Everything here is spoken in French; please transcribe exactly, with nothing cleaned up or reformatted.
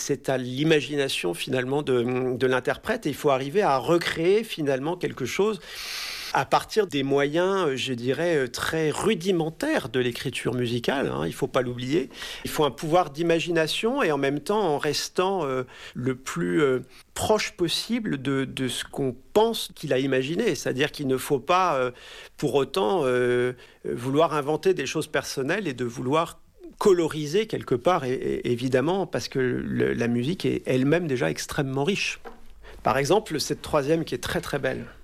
c'est à l'imagination finalement de, de l'interprète. Et il faut arriver à recréer finalement quelque chose à partir des moyens, je dirais, très rudimentaires de l'écriture musicale, hein, il ne faut pas l'oublier. Il faut un pouvoir d'imagination et en même temps en restant euh, le plus euh, proche possible de, de ce qu'on pense qu'il a imaginé. C'est-à-dire qu'il ne faut pas euh, pour autant euh, vouloir inventer des choses personnelles et de vouloir coloriser quelque part, et, et, évidemment, parce que le, la musique est elle-même déjà extrêmement riche. Par exemple, cette troisième qui est très très belle.